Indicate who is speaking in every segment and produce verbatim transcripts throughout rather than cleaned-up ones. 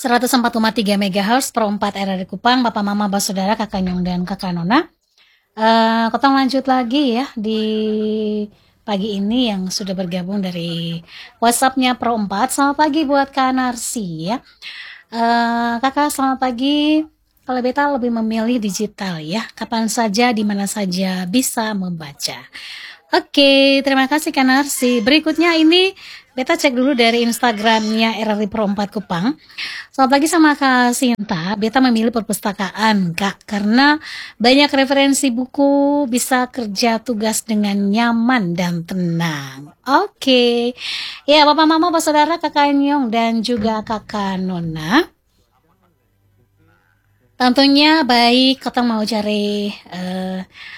Speaker 1: seratus empat koma tiga megahertz Pro empat R R I Kupang, Bapak Mama Basudara, Kakak Nyong dan Kakak Nona. Uh, kita lanjut lagi ya di pagi ini yang sudah bergabung dari WhatsApp-nya Pro empat. Selamat pagi buat Kak Narsi ya. Uh, kakak selamat pagi. Kalau beta lebih memilih digital ya, kapan saja, di mana saja bisa membaca. Oke, terima kasih Kak Narsi. Berikutnya ini beta cek dulu dari Instagramnya R R I Pro empat Kupang. Selamat pagi sama Kak Sinta. Beta memilih perpustakaan Kak, karena banyak referensi buku, bisa kerja tugas dengan nyaman dan tenang. Oke, ya Bapak Mama, Bapak Saudara, Kakak Nyong dan juga Kakak Nona. Tentunya baik, kita mau cari uh,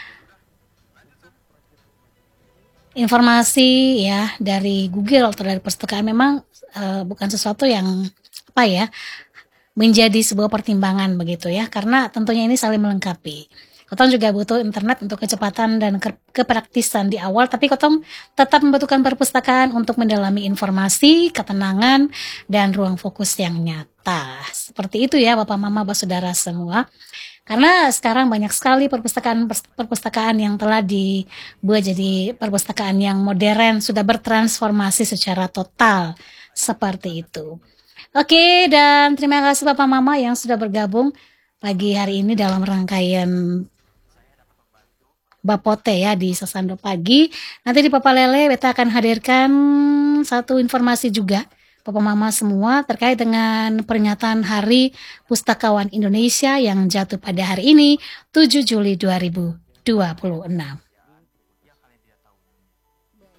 Speaker 1: informasi ya dari Google atau dari perpustakaan, memang uh, bukan sesuatu yang apa ya menjadi sebuah pertimbangan begitu ya, karena tentunya ini saling melengkapi. Kotong juga butuh internet untuk kecepatan dan ke kepraktisan di awal, tapi Kotong tetap membutuhkan perpustakaan untuk mendalami informasi, ketenangan, dan ruang fokus yang nyata. Seperti itu ya Bapak Mama, Bapak Saudara semua. Karena sekarang banyak sekali perpustakaan-perpustakaan yang telah dibuat jadi perpustakaan yang modern, sudah bertransformasi secara total seperti itu. Oke, dan terima kasih Bapak Mama yang sudah bergabung pagi hari ini dalam rangkaian Bapote ya di Sasando Pagi. Nanti di Papa Lele beta akan hadirkan satu informasi juga Bapak Mama semua terkait dengan peringatan Hari Pustakawan Indonesia yang jatuh pada hari ini tujuh Juli dua ribu dua puluh enam.